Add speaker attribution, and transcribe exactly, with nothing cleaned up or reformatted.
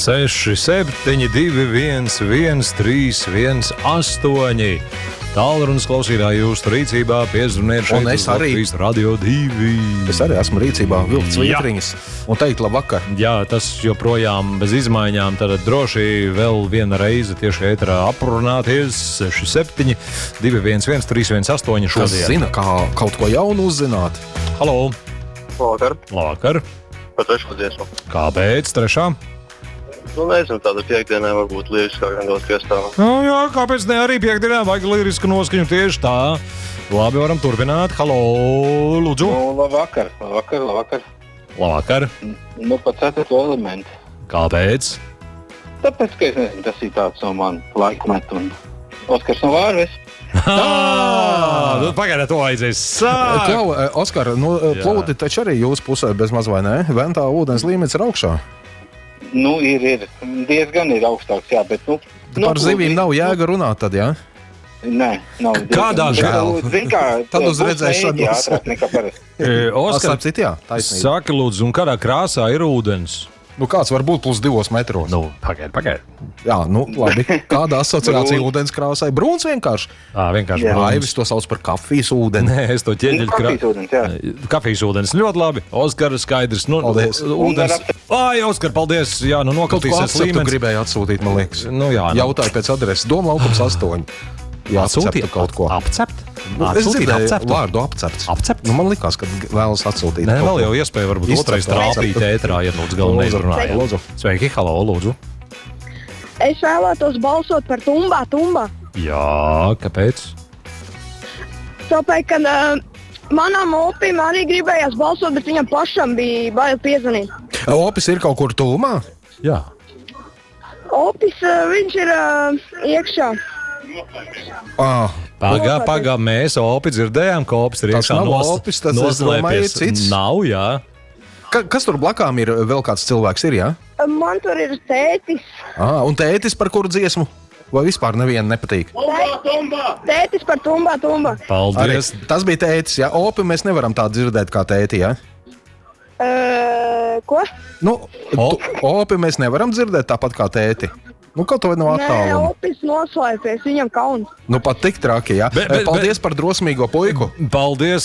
Speaker 1: seši, septiņi, divi, viens, viens, trīs, viens, astoņi. Tālrunis klausītāji jūsu rīcībā, piezvaniet šeit.
Speaker 2: Un es arī.
Speaker 1: Radio divi.
Speaker 2: Es arī esmu rīcībā vilkt svietriņas un teikt labvakar.
Speaker 1: Jā, tas joprojām bez izmaiņām. Tad droši vēl viena reize tieši ēterā aprunāties. seši, septiņi, divi, viens, viens, trīs, viens, astoņi
Speaker 2: Kas
Speaker 1: šodien.
Speaker 2: zina, kā kaut ko jaunu uzzināt?
Speaker 1: Halo!
Speaker 3: Labvakar.
Speaker 1: Labvakar!
Speaker 3: Par trešo dziesmu.
Speaker 1: Kāpēc trešā?
Speaker 3: Nu, nezinu, tāda piekdienā varbūt lieliskā gandos piestāvā.
Speaker 1: Nu, jā, kāpēc ne arī piekdienā vajag lirisku noskaņu tieši tā. Labi, varam turpināt. Halo, lūdzu.
Speaker 4: Nu, labvakar, labvakar, labvakar.
Speaker 1: Labvakar.
Speaker 4: Nu, pa ceturto elementu.
Speaker 1: Kāpēc?
Speaker 4: Tāpēc, ka es nezinu, tas ir tāds no man laikmet un Oskars no Vārves.
Speaker 1: Ah, nu, pagaidām, to aizies. Sāk!
Speaker 2: Klau, Oskar, nu, plūdi taču arī jūsu pusē bez maz vai ne? Ventā ūdens līmenis ir augšā.
Speaker 4: Nu, ir, ir. Diezgan ir augstāks, jā, bet, nu... nu
Speaker 2: Par zivīm nav jēga runāt tad, jā?
Speaker 4: Nē, nav.
Speaker 1: Kādā
Speaker 2: žēl?
Speaker 4: Zin kā,
Speaker 2: Tad uz redzēšanos.
Speaker 4: Jā, ātrāk nekā parasti.
Speaker 1: E, Oskar,
Speaker 2: Oskar, citā, taisnība.
Speaker 1: saki lūdzu, un kādā krāsā ir ūdens?
Speaker 2: Nu, kāds var būt plus divos metros?
Speaker 1: Nu, pagaid, pagaid.
Speaker 2: Jā, nu, labi. Kāda asociācija ūdens krāsai? Brūns vienkārši.
Speaker 1: Ā, vienkārši
Speaker 4: Jā.
Speaker 1: brūns.
Speaker 2: Aivis to sauc par kafijas ūdeni.
Speaker 1: Nē, es to
Speaker 4: Nu,
Speaker 1: ķieģeļu
Speaker 4: kafijas ūdens, jā.
Speaker 1: Kafijas ūdens. Ļoti labi. Oskar, skaidrs. Nu,
Speaker 2: Paldies.
Speaker 1: Ūdens. Ai, Oskar, paldies. Jā, nu
Speaker 2: Kaut ko
Speaker 1: nokatīsies
Speaker 2: atceptu
Speaker 1: līmenis.
Speaker 2: gribēju atsūtīt, man liekas.
Speaker 1: Nu, jā, nu.
Speaker 2: Jautāju pēc adreses. Doma laukums astoņi. Jā, atceptu kaut ko.
Speaker 1: Apcept?
Speaker 2: Nu, es
Speaker 1: Atsūtīt
Speaker 2: dzirdēju
Speaker 1: apceptu?
Speaker 2: vārdu apcepts.
Speaker 1: Apcept?
Speaker 2: Nu, man likās, ka vēlas atsūtīt.
Speaker 1: Nē,
Speaker 2: kaut
Speaker 1: vēl
Speaker 2: ko.
Speaker 1: jau iespēja varbūt
Speaker 2: Izcept
Speaker 1: otrais trāpīt
Speaker 2: apceptu.
Speaker 1: ētrā, ja lūdzu galvenais
Speaker 2: Lūdzu,
Speaker 1: runājam.
Speaker 2: lūdzu.
Speaker 1: Sveiki, halo, lūdzu.
Speaker 5: Es vēlētos balsot par Tumbā, Tumbā.
Speaker 1: Jā, kāpēc?
Speaker 5: Tāpēc, ka uh, manam opim arī gribējās balsot, bet viņam pašam bija bail piezvanīt.
Speaker 2: Opis ir kaut kur tūmā?
Speaker 1: Jā.
Speaker 5: Opis, uh, viņš ir uh, iekšā.
Speaker 2: Ah,
Speaker 1: Pagā, pagā, mēs opi dzirdējām, ka opis ir
Speaker 2: Tas
Speaker 1: iekšā
Speaker 2: nav
Speaker 1: nos-
Speaker 2: opis, tas, es domāju,
Speaker 1: noslēpies.
Speaker 2: cits.
Speaker 1: Nav, jā.
Speaker 2: ka, kas tur blakām ir? Vēl kāds cilvēks ir, jā?
Speaker 5: Uh, man tur ir tētis.
Speaker 2: Ah, un tētis par kuru dziesmu? Vai vispār nevienu nepatīk?
Speaker 5: Tētis par Tumbā, Tumbā.
Speaker 2: Arī,
Speaker 1: Paldies.
Speaker 2: tas bija tētis, jā. Opi mēs nevaram tā dzirdēt kā tēti, jā?
Speaker 5: Uh, ko?
Speaker 2: Nu,
Speaker 1: O-
Speaker 2: tu, opi mēs nevaram dzirdēt tāpat kā tēti. Nu, kaut vai no
Speaker 5: Nē,
Speaker 2: attāluma.
Speaker 5: opis noslēpies, viņam kauns.
Speaker 2: Nu, pat tik traki, jā.
Speaker 1: Bet- bet-
Speaker 2: Paldies par drosmīgo puiku.
Speaker 1: Paldies.